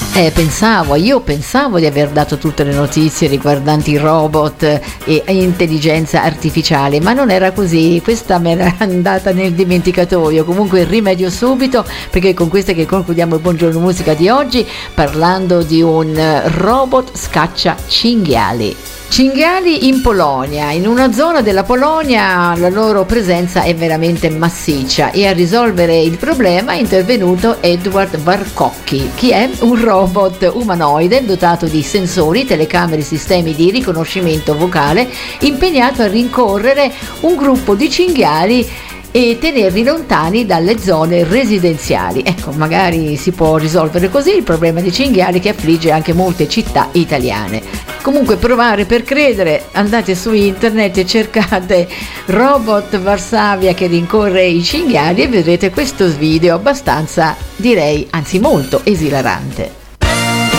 Io pensavo di aver dato tutte le notizie riguardanti robot e intelligenza artificiale, ma non era così, questa me l'era andata nel dimenticatoio. Comunque rimedio subito, perché con questa che concludiamo il Buongiorno Musica di oggi, parlando di un robot scaccia cinghiali. Cinghiali in Polonia. In una zona della Polonia la loro presenza è veramente massiccia e a risolvere il problema è intervenuto Edward Warkocki, che è un robot umanoide dotato di sensori, telecamere e sistemi di riconoscimento vocale, impegnato a rincorrere un gruppo di cinghiali e tenerli lontani dalle zone residenziali. Ecco, magari si può risolvere così il problema dei cinghiali che affligge anche molte città italiane. Comunque, provare per credere, andate su internet e cercate robot Varsavia che rincorre i cinghiali e vedrete questo video abbastanza, direi, anzi molto esilarante.